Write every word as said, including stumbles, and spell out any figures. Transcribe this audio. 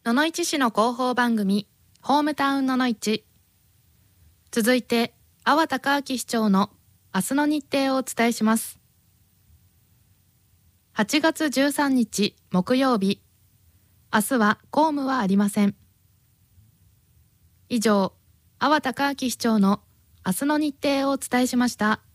野々市市の広報番組ホームタウン野々市。続いて阿波隆明市長の明日の日程をお伝えします。はちがつじゅうさんにち木曜日、明日は公務はありません。以上、阿波隆明市長の明日の日程をお伝えしました。